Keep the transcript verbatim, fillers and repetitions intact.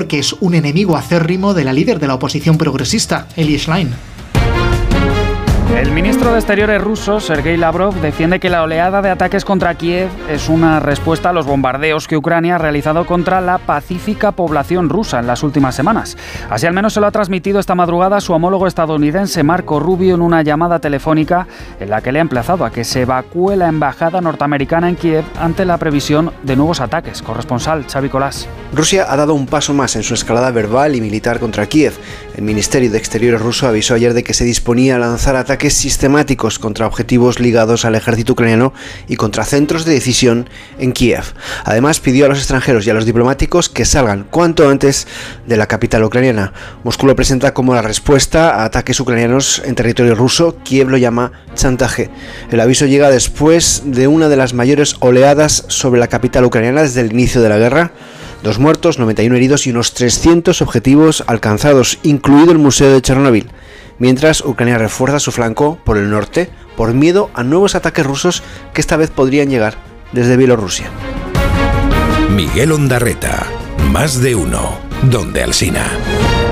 que es un enemigo acérrimo de la líder de la oposición progresista, Elie Schlein. El ministro de Exteriores ruso, Sergei Lavrov, defiende que la oleada de ataques contra Kiev es una respuesta a los bombardeos que Ucrania ha realizado contra la pacífica población rusa en las últimas semanas. Así al menos se lo ha transmitido esta madrugada su homólogo estadounidense Marco Rubio en una llamada telefónica en la que le ha emplazado a que se evacúe la embajada norteamericana en Kiev ante la previsión de nuevos ataques. Corresponsal Xavi Colás. Rusia ha dado un paso más en su escalada verbal y militar contra Kiev. El Ministerio de Exteriores ruso avisó ayer de que se disponía a lanzar ataques sistemáticos contra objetivos ligados al ejército ucraniano y contra centros de decisión en Kiev. Además, pidió a los extranjeros y a los diplomáticos que salgan cuanto antes de la capital ucraniana. Moscú lo presenta como la respuesta a ataques ucranianos en territorio ruso. Kiev lo llama chantaje. El aviso llega después de una de las mayores oleadas sobre la capital ucraniana desde el inicio de la guerra. Dos muertos, noventa y uno heridos y unos trescientos objetivos alcanzados, incluido el Museo de Chernobyl. Mientras, Ucrania refuerza su flanco por el norte por miedo a nuevos ataques rusos que esta vez podrían llegar desde Bielorrusia. Miguel Ondarreta, Más de Uno, Donde Alsina.